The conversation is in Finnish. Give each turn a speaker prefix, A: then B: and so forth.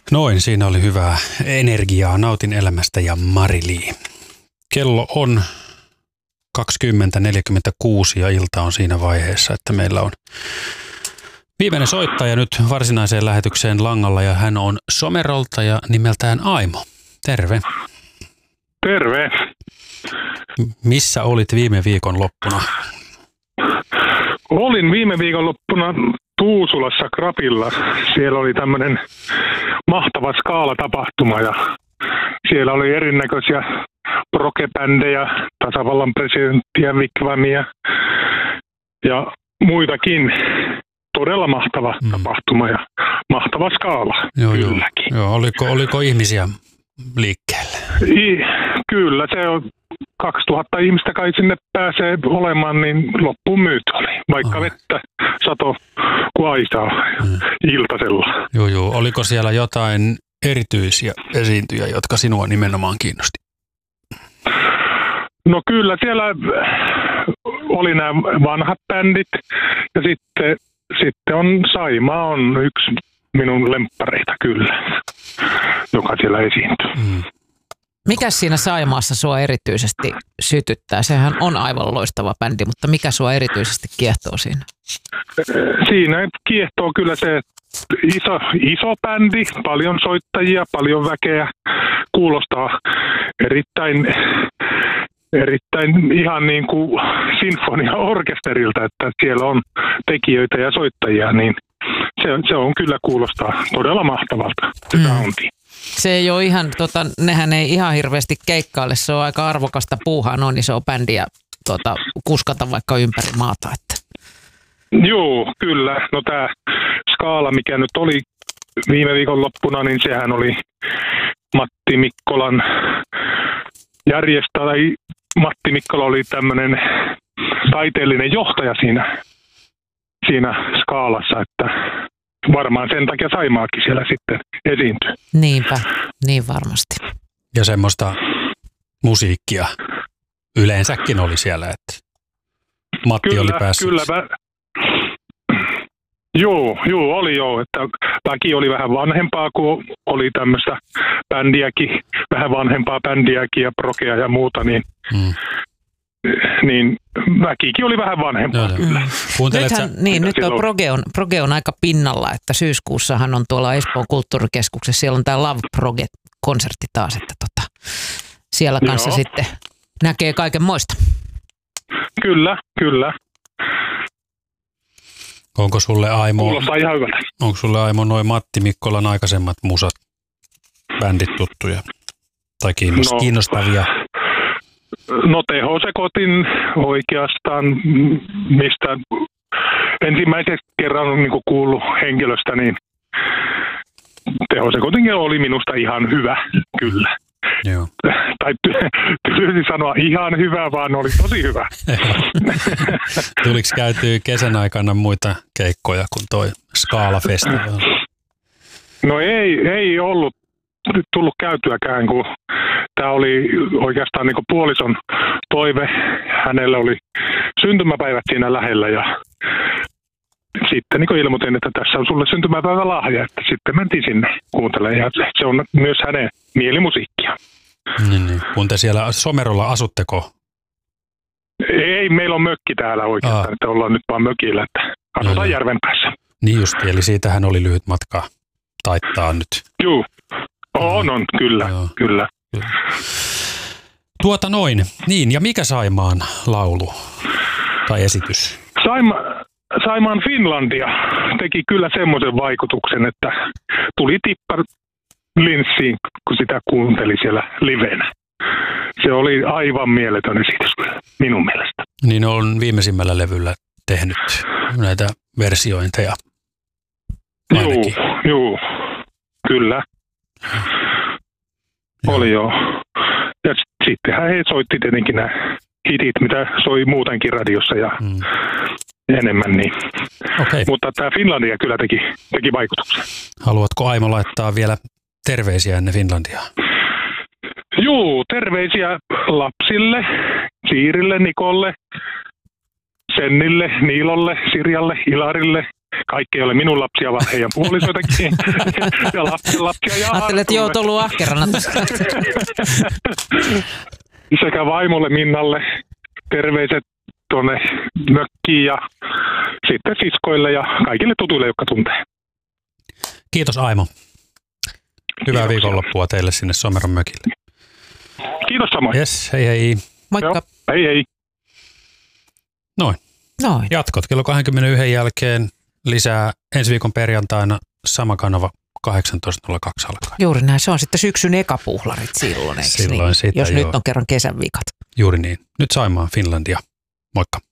A: Noin, siinä oli hyvää energiaa. Nautin elämästä ja Mari-Li. Kello on 20.46 ja ilta on siinä vaiheessa, että meillä on viimeinen soittaja nyt varsinaiseen lähetykseen langalla ja hän on Somerolta ja nimeltään Aimo. Terve.
B: Terve.
A: Missä olit viime viikon loppuna?
B: Olin viime viikonloppuna Tuusulassa Krapilla. Siellä oli tämmöinen mahtava skaalatapahtuma ja siellä oli erinäköisiä progebändejä, tasavallan presidenttiä, Wigwamia ja muitakin. Todella mahtava tapahtuma ja mahtava skaala kylläkin.
A: Joo. Oliko ihmisiä liikkeelle?
B: Kyllä, se on 2000 ihmistä kai sinne pääsee olemaan, niin loppuun myyty oli. Vaikka vettä sato kuin aisaa iltasella.
A: Joo. Oliko siellä jotain erityisiä esiintyjä, jotka sinua nimenomaan kiinnosti?
B: No kyllä siellä oli nämä vanhat bändit ja sitten on Saimaa on yksi minun lemppareita kyllä, joka siellä esiintyy.
C: Mikäs siinä Saimaassa sua erityisesti sytyttää? Sehän on aivan loistava bändi, mutta mikä sua erityisesti kiehtoo siinä?
B: Siinä kiehtoo kyllä se iso bändi, paljon soittajia, paljon väkeä, kuulostaa erittäin ihan niin kuin sinfoniaorkesterilta, että siellä on tekijöitä ja soittajia, niin se on kyllä kuulostaa todella mahtavalta se soundi.
C: Se ei ole ihan, nehän ei ihan hirveästi keikkaile, se on aika arvokasta puuhaa noin iso bändi ja kuskata vaikka ympäri maata. Että.
B: Joo, kyllä. No tämä skaala, mikä nyt oli viime viikon loppuna, niin sehän oli Matti Mikkolan tai Matti Mikkola oli tämmöinen taiteellinen johtaja siinä skaalassa, että varmaan sen takia Saimaakin siellä sitten esiintyy.
C: Niinpä, niin varmasti.
A: Ja semmoista musiikkia yleensäkin oli siellä, että Matti
B: kyllä,
A: oli päässyt.
B: Kyllä, Joo, oli että väki oli vähän vanhempaa, kun oli tämmöistä bändiäkin, vähän vanhempaa bändiäkin ja progea ja muuta, niin väkikin oli vähän vanhempaa kyllä.
C: Nyt tuo proge on aika pinnalla, että syyskuussahan on tuolla Espoon kulttuurikeskuksessa, siellä on tämä Love Proge-konsertti taas, että siellä kanssa sitten näkee kaiken moista.
B: Kyllä.
A: Onko sulle Aimo noin Matti Mikkolan aikaisemmat musat, bändit tuttuja tai kiinnostavia?
B: No Tehosekotin oikeastaan, mistä ensimmäisen kerran on niin kuullut henkilöstä, niin Tehosekotin oli minusta ihan hyvä, kyllä.
A: Joo.
B: Tai tyylisesti sanoa ihan hyvä, vaan oli tosi hyvä.
A: Tuliko käytyä kesän aikana muita keikkoja kuin toi Skaala-festivaali?
B: No ei ollut tullut käytyäkään, kun tämä oli oikeastaan niin puolison toive. Hänellä oli syntymäpäivät siinä lähellä ja sitten niin ilmoitin, että tässä on sulle syntymäpäivä lahja, että sitten mentiin sinne kuuntelemaan ja se on myös hänen mielimusiikkia.
A: Niin. Kun te siellä Somerolla asutteko?
B: Ei, meillä on mökki täällä oikeastaan, että ollaan nyt vaan mökillä, että asutaan järven päässä.
A: Niin justi, eli siitähän oli lyhyt matka taittaa nyt.
B: Joo, on, kyllä.
A: Niin, ja mikä Saimaan laulu tai esitys?
B: Saimaan Finlandia teki kyllä semmoisen vaikutuksen, että tuli tippa linssiin, kun sitä kuunteli siellä livenä. Se oli aivan mieletön esitys minun mielestä.
A: Niin on viimeisimmällä levyllä tehnyt näitä versiointeja.
B: Joo, kyllä. Oli joo. Ja sittenhän he soitti tietenkin nämä hitit, mitä soi muutenkin radiossa ja enemmän. Niin.
A: Okay.
B: Mutta tämä Finlandia kyllä teki vaikutuksen.
A: Haluatko Aimo laittaa vielä terveisiä ennen Finlandiaa?
B: Joo, terveisiä lapsille, Siirille, Nikolle, Sennille, Niilolle, Sirjalle, Ilarille, kaikki ei ole minun lapsia, vaan heidän puolisoitakin ja lapsen lapsia. Ja
C: ajattelin, että joo, ollut ahkerana tässä.
B: Sekä vaimolle Minnalle terveiset tuonne mökkiin ja sitten siskoille ja kaikille tutuille, jotka tuntee.
A: Kiitos Aimo. Hyvää viikonloppua teille sinne Someron mökille.
B: Kiitos samoin.
A: Yes, hei hei.
C: Moikka.
B: Joo, hei hei.
A: Noin. Jatkot kello 21 jälkeen lisää ensi viikon perjantaina sama kanava 18.02 alkaen.
C: Juuri näin. Se on sitten syksyn ekapuhlarit silloin, eikö
A: silloin
C: niin?
A: sitä,
C: jos
A: joo.
C: nyt on kerran kesän vikat.
A: Juuri niin. Nyt Saimaan Finlandia. Moikka.